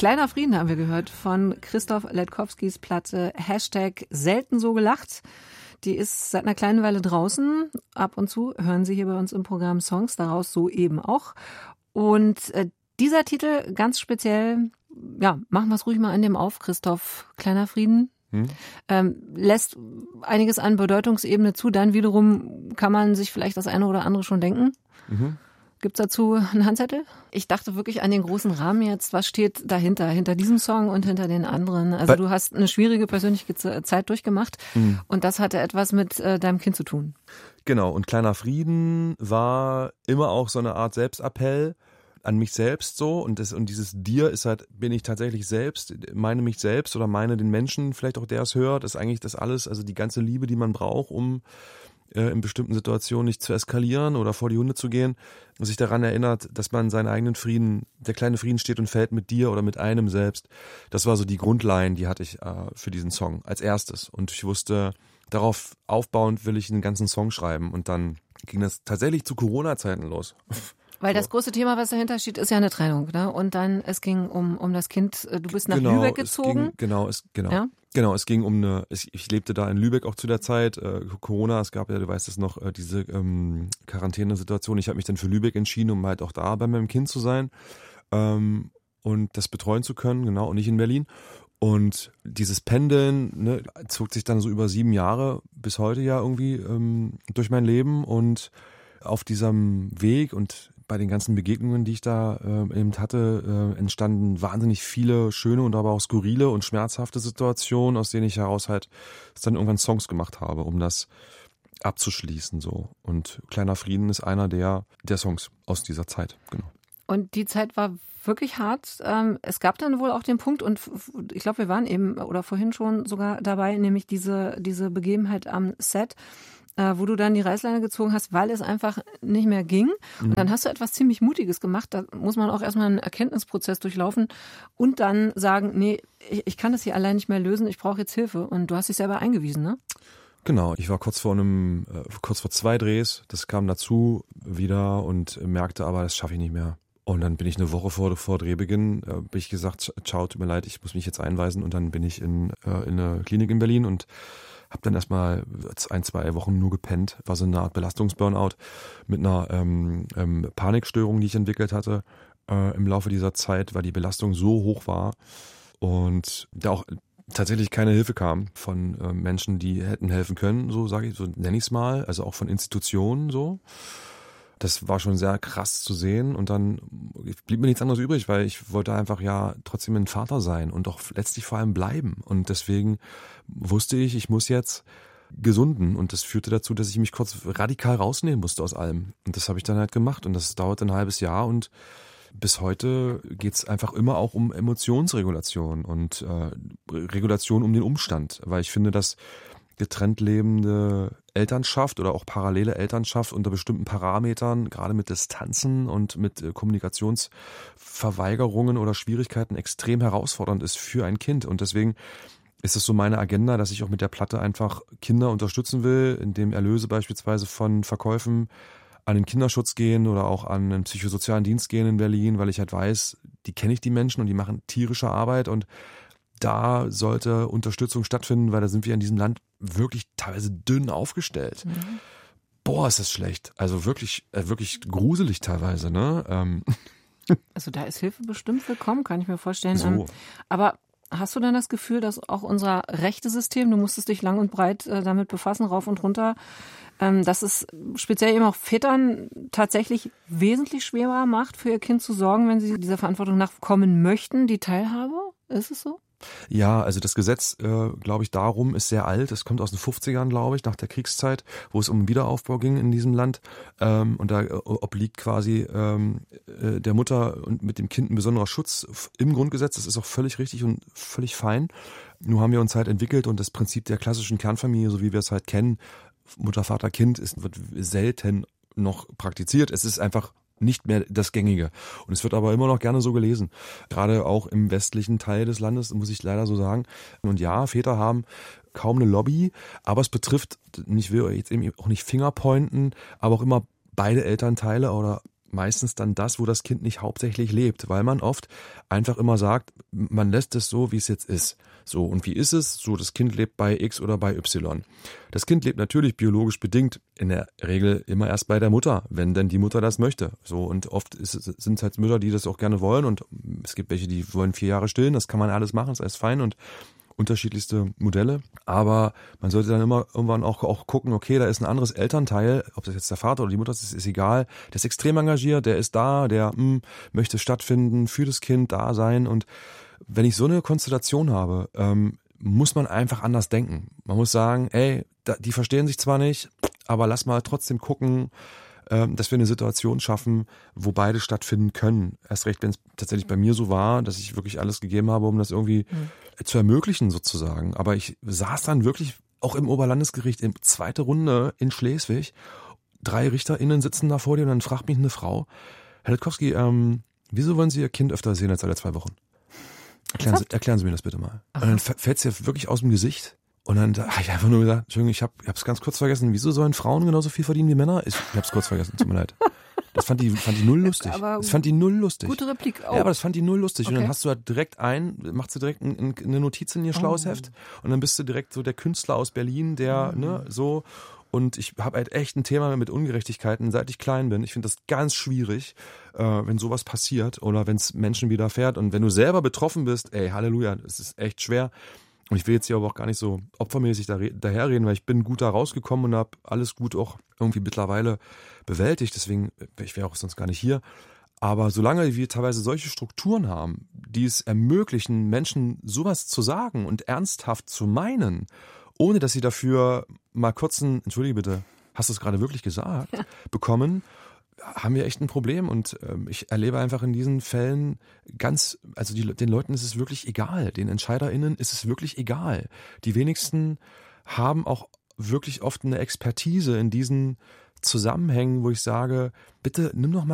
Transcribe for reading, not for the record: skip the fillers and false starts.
Kleiner Frieden haben wir gehört von Christoph Letkowskis Platte #selten so gelacht. Die ist seit einer kleinen Weile draußen. Ab und zu hören Sie hier bei uns im Programm Songs, daraus so eben auch. Und dieser Titel ganz speziell, ja, machen wir es ruhig mal an dem auf, Christoph, Kleiner Frieden. Lässt einiges an Bedeutungsebene zu. Dann wiederum kann man sich vielleicht das eine oder andere schon denken. Gibt's dazu einen Handzettel? Ich dachte wirklich an den großen Rahmen jetzt. Was steht dahinter? Hinter diesem Song und hinter den anderen? Also du hast eine schwierige persönliche Zeit durchgemacht und das hatte etwas mit deinem Kind zu tun. Genau, und Kleiner Frieden war immer auch so eine Art Selbstappell an mich selbst so und dieses Dir ist halt, bin ich tatsächlich selbst, meine mich selbst oder meine den Menschen, vielleicht auch der es hört, ist eigentlich das alles, also die ganze Liebe, die man braucht, um in bestimmten Situationen nicht zu eskalieren oder vor die Hunde zu gehen und sich daran erinnert, dass man seinen eigenen Frieden, der kleine Frieden steht und fällt mit dir oder mit einem selbst. Das war so die Grundline, die hatte ich für diesen Song als erstes und ich wusste, darauf aufbauend will ich einen ganzen Song schreiben und dann ging das tatsächlich zu Corona-Zeiten los. Weil das große Thema, was dahinter steht, ist ja eine Trennung, ne? Und dann, es ging um das Kind, du bist nach Lübeck gezogen. Es ging um ich lebte da in Lübeck auch zu der Zeit, Corona, es gab ja, du weißt es noch, diese Quarantänesituation. Ich habe mich dann für Lübeck entschieden, um halt auch da bei meinem Kind zu sein und das betreuen zu können, genau, und nicht in Berlin. Und dieses Pendeln, ne, zog sich dann so über 7 Jahre bis heute ja irgendwie durch mein Leben und auf diesem Weg und bei den ganzen Begegnungen, die ich da eben hatte, entstanden wahnsinnig viele schöne und aber auch skurrile und schmerzhafte Situationen, aus denen ich heraus halt dann irgendwann Songs gemacht habe, um das abzuschließen so. Und Kleiner Frieden ist einer der Songs aus dieser Zeit, genau. Und die Zeit war wirklich hart. Es gab dann wohl auch den Punkt, und ich glaube, wir waren eben oder vorhin schon sogar dabei, nämlich diese Begebenheit am Set, wo du dann die Reißleine gezogen hast, weil es einfach nicht mehr ging. Und dann hast du etwas ziemlich Mutiges gemacht. Da muss man auch erstmal einen Erkenntnisprozess durchlaufen und dann sagen, nee, ich kann das hier allein nicht mehr lösen, ich brauche jetzt Hilfe. Und du hast dich selber eingewiesen, ne? Genau, ich war kurz vor 2 Drehs, das kam dazu wieder und merkte aber, das schaffe ich nicht mehr. Und dann bin ich eine Woche vor Drehbeginn, bin ich gesagt, ciao, tut mir leid, ich muss mich jetzt einweisen. Und dann bin ich in eine Klinik in Berlin und habe dann erstmal 1-2 Wochen nur gepennt. War so eine Art Belastungsburnout mit einer Panikstörung, die ich entwickelt hatte im Laufe dieser Zeit, weil die Belastung so hoch war und da auch tatsächlich keine Hilfe kam von Menschen, die hätten helfen können, so nenne ich es mal, also auch von Institutionen so. Das war schon sehr krass zu sehen und dann blieb mir nichts anderes übrig, weil ich wollte einfach ja trotzdem ein Vater sein und auch letztlich vor allem bleiben. Und deswegen wusste ich muss jetzt gesunden und das führte dazu, dass ich mich kurz radikal rausnehmen musste aus allem. Und das habe ich dann halt gemacht und das dauerte ein halbes Jahr und bis heute geht's einfach immer auch um Emotionsregulation und Regulation um den Umstand, weil ich finde, dass getrennt lebende Elternschaft oder auch parallele Elternschaft unter bestimmten Parametern, gerade mit Distanzen und mit Kommunikationsverweigerungen oder Schwierigkeiten extrem herausfordernd ist für ein Kind. Und deswegen ist es so meine Agenda, dass ich auch mit der Platte einfach Kinder unterstützen will, indem Erlöse beispielsweise von Verkäufen an den Kinderschutz gehen oder auch an den psychosozialen Dienst gehen in Berlin, weil ich halt weiß, die kenne ich die Menschen und die machen tierische Arbeit und da sollte Unterstützung stattfinden, weil da sind wir in diesem Land wirklich teilweise dünn aufgestellt. Boah, ist das schlecht. Also wirklich gruselig teilweise, ne? Also da ist Hilfe bestimmt willkommen, kann ich mir vorstellen. So. Aber hast du dann das Gefühl, dass auch unser Rechtesystem, du musstest dich lang und breit damit befassen, rauf und runter, dass es speziell eben auch Vätern tatsächlich wesentlich schwerer macht, für ihr Kind zu sorgen, wenn sie dieser Verantwortung nachkommen möchten, die Teilhabe? Ist es so? Ja, also das Gesetz, glaube ich, darum ist sehr alt. Es kommt aus den 50ern, glaube ich, nach der Kriegszeit, wo es um Wiederaufbau ging in diesem Land. Und da obliegt quasi der Mutter und mit dem Kind ein besonderer Schutz im Grundgesetz. Das ist auch völlig richtig und völlig fein. Nur haben wir uns halt entwickelt und das Prinzip der klassischen Kernfamilie, so wie wir es halt kennen, Mutter, Vater, Kind, wird selten noch praktiziert. Es ist einfach nicht mehr das Gängige. Und es wird aber immer noch gerne so gelesen. Gerade auch im westlichen Teil des Landes, muss ich leider so sagen. Und ja, Väter haben kaum eine Lobby, aber es betrifft, ich will jetzt eben auch nicht Fingerpointen, aber auch immer beide Elternteile oder meistens dann das, wo das Kind nicht hauptsächlich lebt, weil man oft einfach immer sagt, man lässt es so, wie es jetzt ist. So, und wie ist es? So, das Kind lebt bei X oder bei Y. Das Kind lebt natürlich biologisch bedingt in der Regel immer erst bei der Mutter, wenn denn die Mutter das möchte. So, und oft sind es halt Mütter, die das auch gerne wollen, und es gibt welche, die wollen 4 Jahre stillen, das kann man alles machen, das ist alles fein, und unterschiedlichste Modelle, aber man sollte dann immer irgendwann auch gucken, okay, da ist ein anderes Elternteil, ob das jetzt der Vater oder die Mutter ist egal, der ist extrem engagiert, der ist da, der möchte stattfinden, für das Kind da sein, und wenn ich so eine Konstellation habe, muss man einfach anders denken. Man muss sagen, ey, die verstehen sich zwar nicht, aber lass mal trotzdem gucken, dass wir eine Situation schaffen, wo beide stattfinden können. Erst recht, wenn es tatsächlich bei mir so war, dass ich wirklich alles gegeben habe, um das irgendwie zu ermöglichen sozusagen. Aber ich saß dann wirklich auch im Oberlandesgericht in 2. Runde in Schleswig. 3 RichterInnen sitzen da vor dir, und dann fragt mich eine Frau, Herr Letkowski, wieso wollen Sie Ihr Kind öfter sehen als alle 2 Wochen? Erklären Sie mir das bitte mal. Aha. Und dann fällt es ihr wirklich aus dem Gesicht. Und dann habe ich einfach nur gesagt, Entschuldigung, ich hab's ganz kurz vergessen, wieso sollen Frauen genauso viel verdienen wie Männer? Ich hab's kurz vergessen, tut mir leid. Das fand die null lustig. Das fand die null lustig. Gute Replik auch. Ja, aber das fand die null lustig. Okay. Und dann hast du halt macht sie direkt eine Notiz in ihr schlaues Heft, und dann bist du direkt so der Künstler aus Berlin, der, so. Und ich habe halt echt ein Thema mit Ungerechtigkeiten, seit ich klein bin. Ich finde das ganz schwierig, wenn sowas passiert oder wenn es Menschen widerfährt. Und wenn du selber betroffen bist, ey, Halleluja, das ist echt schwer. Und ich will jetzt hier aber auch gar nicht so opfermäßig daherreden, weil ich bin gut da rausgekommen und habe alles gut auch irgendwie mittlerweile bewältigt. Deswegen, ich wäre auch sonst gar nicht hier. Aber solange wir teilweise solche Strukturen haben, die es ermöglichen, Menschen sowas zu sagen und ernsthaft zu meinen, ohne dass sie dafür mal kurz entschuldige bitte, hast du es gerade wirklich gesagt, bekommen, haben wir echt ein Problem. Und ich erlebe einfach in diesen Fällen den Leuten ist es wirklich egal, den EntscheiderInnen ist es wirklich egal. Die wenigsten haben auch wirklich oft eine Expertise in diesen Zusammenhängen, wo ich sage, bitte nimm doch mal